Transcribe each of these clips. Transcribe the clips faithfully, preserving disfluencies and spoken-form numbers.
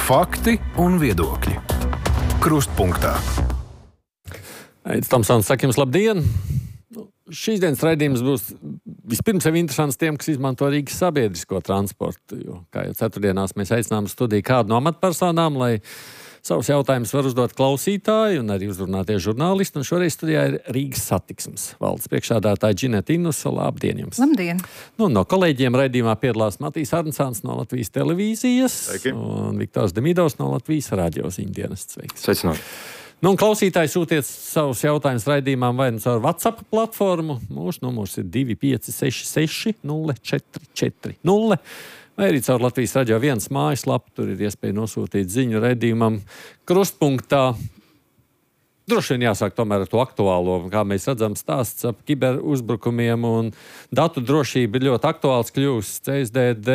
Fakti un viedokļi. Krustpunktā. Aits Tomsons saka jums labdien! Šīs dienas raidījums būs vispirms jau interesants tiem, kas izmanto Rīgas sabiedrisko transportu, jo, kā jau ceturtdienās mēs aicinām studiju kādu no amatpersonām, lai savus jautājumus var uzdot klausītāji un arī uzrunātie žurnālisti, un šoreiz studijā ir Rīgas satiksmes valdes priekšsēdētāja Gineta Innusa. Labdien jums! Labdien! Nu, no kolēģiem raidījumā piedalās Matīs Arnsāns no Latvijas televīzijas. Sveiki. Un Viktors Demidovs no Latvijas radio ziņdienas. Sveiks! Sveicināt! Nu, un klausītāji sūtiet savus jautājumus raidījumām vai nu caur WhatsApp platformu. Mūsu numurs ir divi pieci seši seši nulle četri četri nulle. Vai arī caur Latvijas radio viens mājaslapu. Tur ir iespēja nosūtīt ziņu raidījumam Krustpunktā. Droši vien jāsāk tomēr ar to aktuālo. Kā mēs redzam, stāsts ap kiberuzbrukumiem un datu drošība ir ļoti aktuāls kļūst. C S D D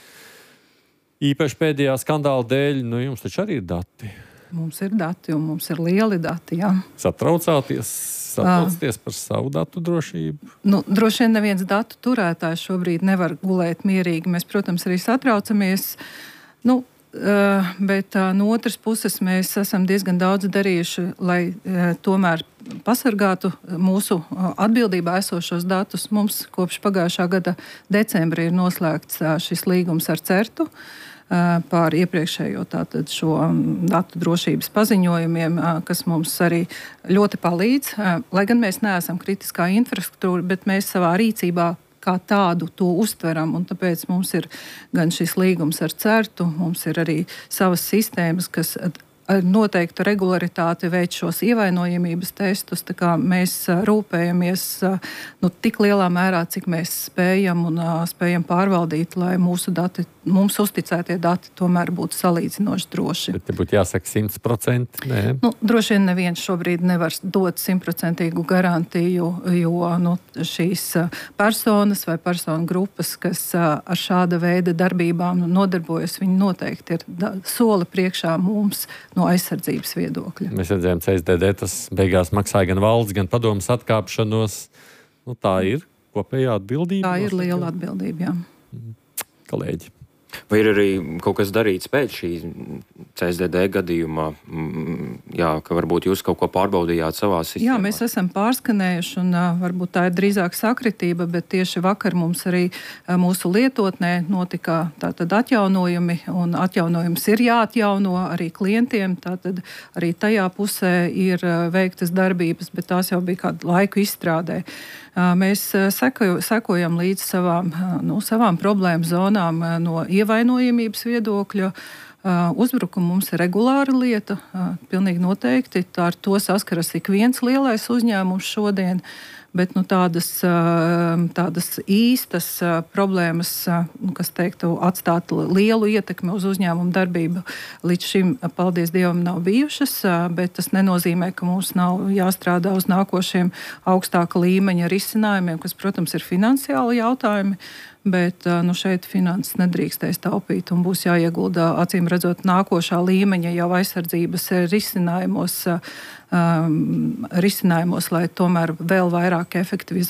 īpaši pēdējā skandāla dēļ. Nu, jums taču arī ir dati. Mums ir dati, un mums ir lieli dati, jā. Satraucāties, satraucties par savu datu drošību? Nu, droši vien neviens datu turētājs šobrīd nevar gulēt mierīgi. Mēs, protams, arī satraucamies. Nu, bet no otras puses mēs esam diezgan daudz darījuši, lai tomēr pasargātu mūsu atbildībā esošos datus. Mums kopš pagājušā gada decembra ir noslēgts šis līgums ar CERTU par iepriekšējo tātad šo datu drošības paziņojumiem, kas mums arī ļoti palīdz. Lai gan mēs neesam kritiskā infrastruktūra, bet mēs savā rīcībā kā tādu to uztveram, un tāpēc mums ir gan šis līgums ar CERTU, mums ir arī savas sistēmas, kas ar noteiktu regularitāti veic šos ievainojamības testus, tā kā mēs rūpējamies nu, tik lielā mērā, cik mēs spējam un spējam pārvaldīt, lai mūsu dati, mums uzticētie dati tomēr būtu salīdzinoši droši. Bet te būtu jāsaka simt procenti, nē? Nu, droši vien neviens šobrīd nevar dot simtprocentīgu garantiju, jo nu, šīs personas vai personu grupas, kas ar šāda veida darbībām nodarbojas, viņi noteikti ir soli priekšā mums no aizsardzības viedokļa. Mēs redzējām, C S D D tas beigās maksāja gan valsts, gan padomas atkāpšanos. Nu, tā ir kopējā atbildība. Tā ir liela atbildība, jā. Kolēģi. Vai ir arī kaut kas darīts pēc šī C S D D gadījumā? Jā, ka varbūt jūs kaut ko pārbaudījāt savā sistēmā? Jā, mēs esam pārskanējuši, un uh, varbūt tā ir drīzāk sakritība, bet tieši vakar mums arī uh, mūsu lietotnē notika tātad atjaunojumi, un atjaunojums ir jāatjauno arī klientiem, tātad arī tajā pusē ir uh, veiktas darbības, bet tās jau bija kādu laiku izstrādē. Uh, mēs uh, sekoju, sekojam līdz savām, uh, nu, savām problēmu zonām uh, no ievainojamības viedokļa. Uh, uzbrukumi mums ir regulāra lieta, uh, pilnīgi noteikti. Tā ar to saskaras ik viens lielais uzņēmums šodien, bet nu, tādas, uh, tādas īstas uh, problēmas, uh, kas teiktu, atstāt lielu ietekmi uz uzņēmumu darbību, līdz šim, paldies Dievam, nav bijušas, uh, bet tas nenozīmē, ka mums nav jāstrādā uz nākošiem augstāka līmeņa risinājumiem, kas, protams, ir finansiāli jautājumi. Bet nu, šeit finanses nedrīkstēs taupīt un būs jāiegulda, acīm redzot, nākošā līmeņa jau aizsardzības risinājumos, um, risinājumos, lai tomēr vēl vairāk efektiviz,